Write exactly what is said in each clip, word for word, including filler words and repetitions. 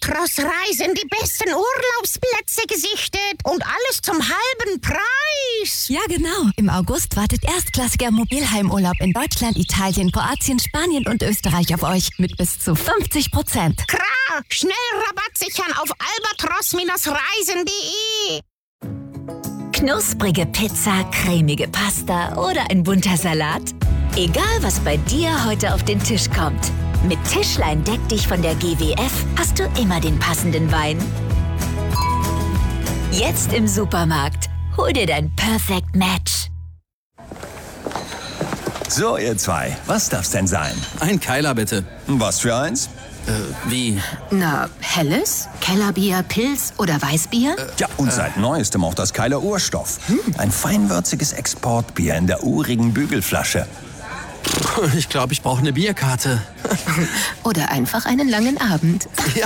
Albatros Reisen die besten Urlaubsplätze gesichtet und alles zum halben Preis. Ja, genau. Im August wartet erstklassiger Mobilheimurlaub in Deutschland, Italien, Kroatien, Spanien und Österreich auf euch mit bis zu fünfzig Prozent. Klar, schnell Rabatt sichern auf albatros Reisen punkt de. Knusprige Pizza, cremige Pasta oder ein bunter Salat? Egal, was bei dir heute auf den Tisch kommt. Mit Tischlein deck dich von der G W F hast du immer den passenden Wein. Jetzt im Supermarkt. Hol dir dein Perfect Match. So, ihr zwei, was darf's denn sein? Ein Keiler, bitte. Was für eins? Äh, wie? Na, helles? Kellerbier, Pils oder Weißbier? Äh, ja, und seit neuestem auch das Keiler Urstoff. Hm. Ein feinwürziges Exportbier in der urigen Bügelflasche. Ich glaube, ich brauche eine Bierkarte. Oder einfach einen langen Abend. Ja.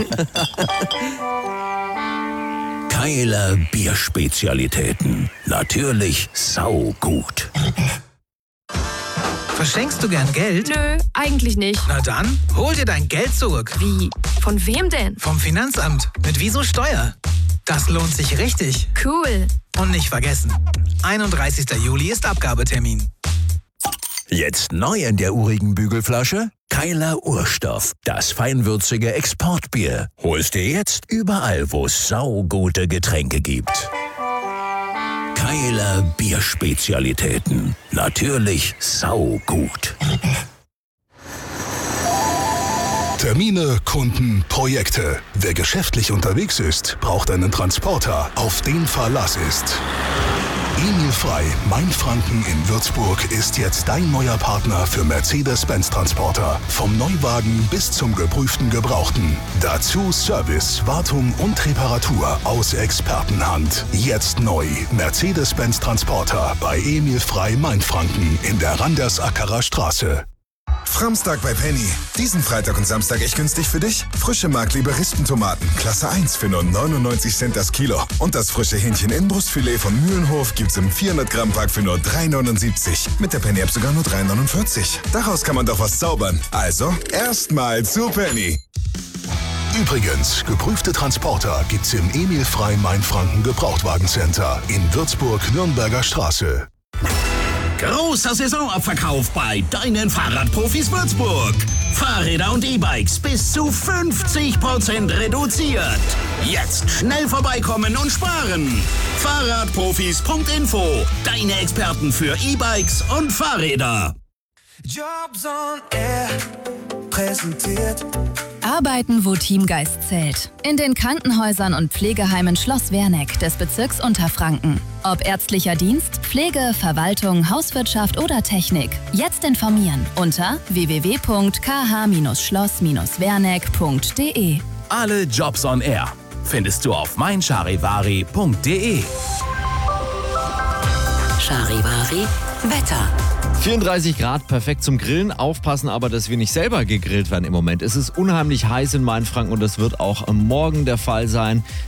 Keiler Bierspezialitäten. Natürlich saugut. Verschenkst du gern Geld? Nö, eigentlich nicht. Na dann, hol dir dein Geld zurück. Wie? Von wem denn? Vom Finanzamt. Mit Wieso Steuer. Das lohnt sich richtig. Cool. Und nicht vergessen, einunddreißigster Juli ist Abgabetermin. Jetzt neu in der urigen Bügelflasche? Keiler Urstoff. Das feinwürzige Exportbier. Holst dir jetzt überall, wo es saugute Getränke gibt. Keiler Bierspezialitäten. Natürlich saugut. Termine, Kunden, Projekte. Wer geschäftlich unterwegs ist, braucht einen Transporter, auf den Verlass ist. Emil Frei, Mainfranken in Würzburg, ist jetzt dein neuer Partner für Mercedes-Benz-Transporter. Vom Neuwagen bis zum geprüften Gebrauchten. Dazu Service, Wartung und Reparatur aus Expertenhand. Jetzt neu. Mercedes-Benz-Transporter bei Emil Frei, Mainfranken in der Randersackerer Straße. Framstag bei Penny. Diesen Freitag und Samstag echt günstig für dich. Frische Mark-Liberistentomaten, Klasse eins für nur neunundneunzig Cent das Kilo. Und das frische Hähnchen-Inbrustfilet von Mühlenhof gibt's im vierhundert Gramm Pack für nur drei neunundsiebzig. Mit der Penny-App sogar nur drei neunundvierzig. Daraus kann man doch was zaubern. Also, erstmal zu Penny. Übrigens, geprüfte Transporter gibt's im Emil Frei Mainfranken Gebrauchtwagencenter in Würzburg-Nürnberger Straße. Großer Saisonabverkauf bei deinen Fahrradprofis Würzburg. Fahrräder und E-Bikes bis zu fünfzig Prozent reduziert. Jetzt schnell vorbeikommen und sparen. Fahrradprofis punkt info. Deine Experten für E-Bikes und Fahrräder. Jobs on Air präsentiert. Arbeiten, wo Teamgeist zählt. In den Krankenhäusern und Pflegeheimen Schloss Werneck des Bezirks Unterfranken. Ob ärztlicher Dienst, Pflege, Verwaltung, Hauswirtschaft oder Technik. Jetzt informieren unter w w w punkt k h schloss werneck punkt de. Alle Jobs on Air findest du auf mein charivari punkt de. Charivari Wetter. vierunddreißig Grad, perfekt zum Grillen. Aufpassen aber, dass wir nicht selber gegrillt werden im Moment. Es ist unheimlich heiß in Mainfranken und das wird auch morgen der Fall sein.